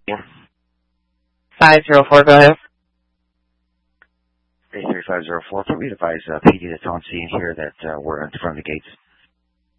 Yeah. 504, go ahead. 83504. Can we advise PD that's on scene here that we're in front of the gates?